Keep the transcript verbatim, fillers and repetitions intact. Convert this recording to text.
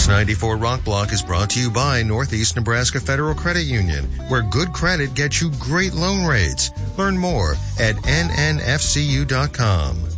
ninety-four Rock Block is brought to you by Northeast Nebraska Federal Credit Union, where good credit gets you great loan rates. Learn more at N N F C U dot com.